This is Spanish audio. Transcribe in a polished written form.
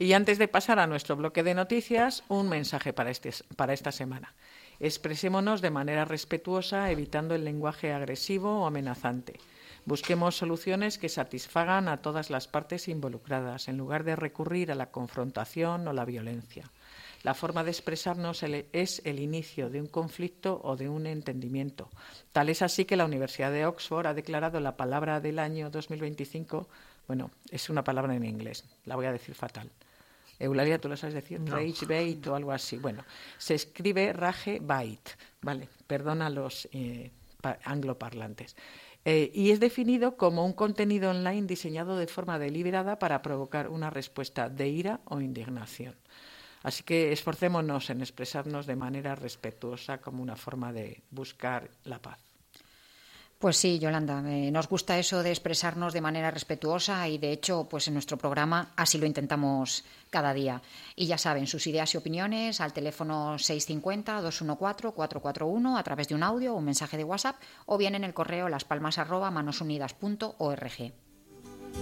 Y antes de pasar a nuestro bloque de noticias, un mensaje para esta semana. Expresémonos de manera respetuosa, evitando el lenguaje agresivo o amenazante. Busquemos soluciones que satisfagan a todas las partes involucradas, en lugar de recurrir a la confrontación o la violencia. La forma de expresarnos es el inicio de un conflicto o de un entendimiento. Tal es así que la Universidad de Oxford ha declarado la palabra del año 2025, bueno, es una palabra en inglés, la voy a decir fatal. Eulalia, ¿tú lo sabes decir? No. Rage bait o algo así. Bueno, se escribe rage bait, ¿vale? Perdona a los angloparlantes. Y es definido como un contenido online diseñado de forma deliberada para provocar una respuesta de ira o indignación. Así que esforcémonos en expresarnos de manera respetuosa como una forma de buscar la paz. Pues sí, Yolanda, nos gusta eso de expresarnos de manera respetuosa y, de hecho, pues en nuestro programa así lo intentamos cada día. Y ya saben, sus ideas y opiniones al teléfono 650-214-441 a través de un audio o un mensaje de WhatsApp, o bien en el correo laspalmas@manosunidas.org.